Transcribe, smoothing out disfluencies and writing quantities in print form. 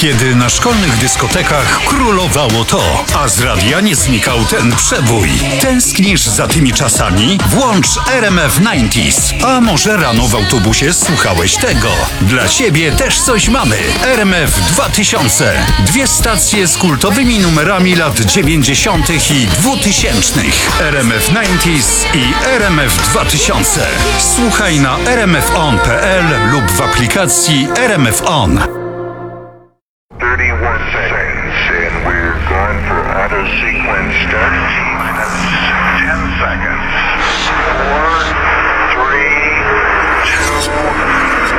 Kiedy na szkolnych dyskotekach królowało to, a z radia nie znikał ten przebój. Tęsknisz za tymi czasami? Włącz RMF 90s. A może rano w autobusie słuchałeś tego? Dla ciebie też coś mamy. RMF 2000. Dwie stacje z kultowymi numerami lat 90. i 2000. RMF 90s i RMF 2000. Słuchaj na rmfon.pl lub w aplikacji RMF On. 31 seconds, and we're going for auto sequence start. 10 seconds. 4, 3,